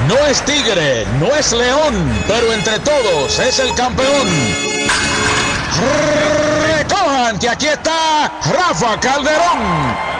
No es tigre, no es león, pero entre todos es el campeón. Recojan que aquí está Rafa Calderón.